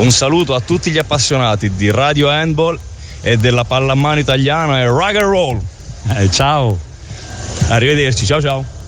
Un saluto a tutti gli appassionati di Radio Handball e della pallamano italiana e rock and roll. Ciao. Arrivederci, ciao ciao.